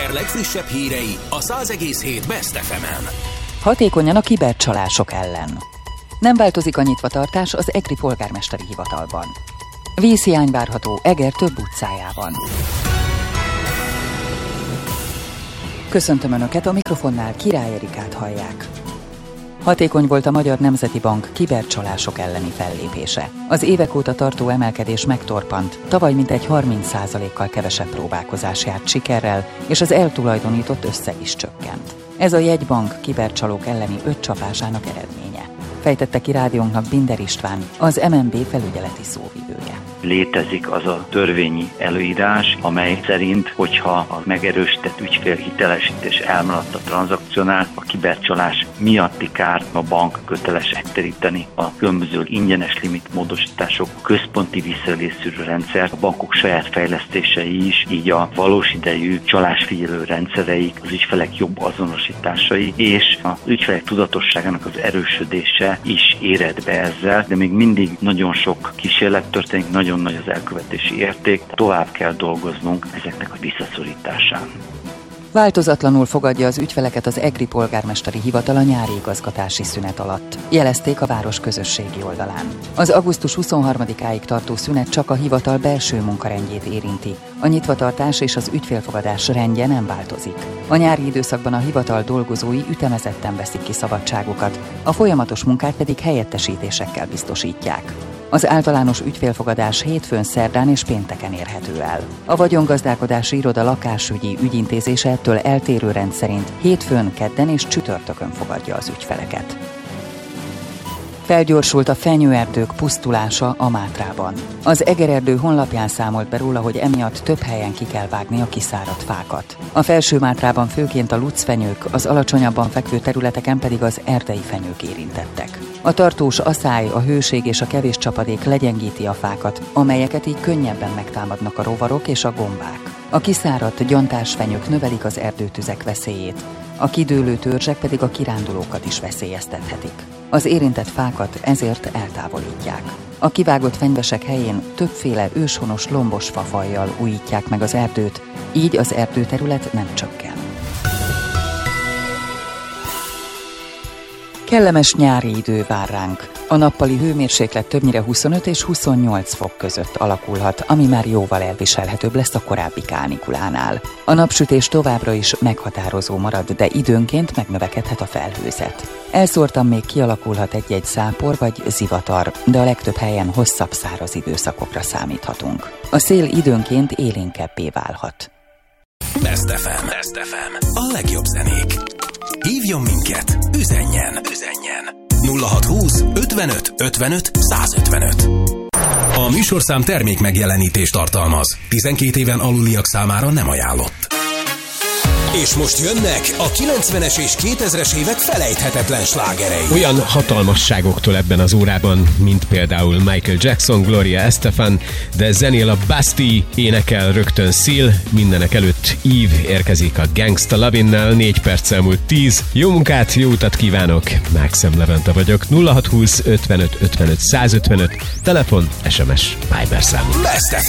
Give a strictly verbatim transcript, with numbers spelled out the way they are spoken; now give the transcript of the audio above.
Sláger legfrissebb hírei a száz egész hét Best ef emen. Hatékonyan a kibercsalások ellen. Nem változik a nyitvatartás az egri polgármesteri hivatalban. Vízhiány várható Eger több utcájában. Köszöntöm Önöket, a mikrofonnál Király Erikát hallják. Hatékony volt a Magyar Nemzeti Bank kibercsalások elleni fellépése. Az évek óta tartó emelkedés megtorpant, tavaly mintegy harminc százalékkal kevesebb próbálkozás járt sikerrel, és az eltulajdonított összeg is csökkent. Ez a jegybank kibercsalók elleni öt csapásának eredménye. Fejtette ki rádiónknak Binder István, az em en bé felügyeleti szóvivője. Létezik az a törvényi előírás, amely szerint, hogyha a megerősített ügyfélhitelesítés elmaradt a tranzakciónál, a kibercsalás miatti kárt a bank köteles megtéríteni. A különböző ingyenes limit módosítások, a központi visszaélésszűrő rendszer, a bankok saját fejlesztései is, így a valós idejű csalásfigyelő rendszereik, az ügyfelek jobb azonosításai és az ügyfelek tudatosságának az erősödése is éred be ezzel, de még mindig nagyon sok kísérlet történik, nagyon nagy az elkövetési érték, tovább kell dolgoznunk ezeknek a visszaszorításán. Változatlanul fogadja az ügyfeleket az egri polgármesteri hivatal a nyári igazgatási szünet alatt, jelezték a város közösségi oldalán. Az augusztus huszonharmadikáig tartó szünet csak a hivatal belső munkarendjét érinti, a nyitvatartás és az ügyfélfogadás rendje nem változik. A nyári időszakban a hivatal dolgozói ütemezetten veszik ki szabadságukat, a folyamatos munkát pedig helyettesítésekkel biztosítják. Az általános ügyfélfogadás hétfőn, szerdán és pénteken érhető el. A vagyongazdálkodási iroda lakásügyi ügyintézése ettől eltérő rend szerint hétfőn, kedden és csütörtökön fogadja az ügyfeleket. Felgyorsult a fenyőerdők pusztulása a Mátrában. Az Egererdő honlapján számolt be róla, hogy emiatt több helyen ki kell vágni a kiszáradt fákat. A Felső Mátrában főként a lucfenyők, az alacsonyabban fekvő területeken pedig az erdei fenyők érintettek. A tartós aszály, a hőség és a kevés csapadék legyengíti a fákat, amelyeket így könnyebben megtámadnak a rovarok és a gombák. A kiszáradt gyantás fenyők növelik az erdőtüzek veszélyét, a kidőlő törzsek pedig a kirándulókat is veszélyeztethetik. Az érintett fákat ezért eltávolítják. A kivágott fenyvesek helyén többféle őshonos lombos fafajjal újítják meg az erdőt, így az erdőterület nem csökken. Kellemes nyári idő vár ránk. A nappali hőmérséklet többnyire huszonöt és huszonnyolc fok között alakulhat, ami már jóval elviselhetőbb lesz a korábbi kánikulánál. A napsütés továbbra is meghatározó marad, de időnként megnövekedhet a felhőzet. Elszórtan még kialakulhat egy-egy zápor vagy zivatar, de a legtöbb helyen hosszabb száraz időszakokra számíthatunk. A szél időnként élénkebbé válhat. Best ef em. Best ef em. A legjobb zenék. Hívjon minket, üzenjen, üzenjen. nulla hatszázhúsz ötvenöt ötvenöt százötvenöt. A műsorszám termék megjelenítést tartalmaz. tizenkét éven aluliak számára nem ajánlott. És most jönnek a kilencvenes és kétezres évek felejthetetlen slágerei. Olyan hatalmasságoktól ebben az órában, mint például Michael Jackson, Gloria Estefan, de zenél a Bastille, énekel rögtön Seal, mindenek előtt Eve érkezik a Gangsta Lovin-nel, négy perccel múlt tíz. Jó munkát, jó utat kívánok, Mákszem Levente vagyok, nulla hatszázhúsz ötvenöt ötvenöt százötvenöt, telefon, es em es, Viber számunk. Best ef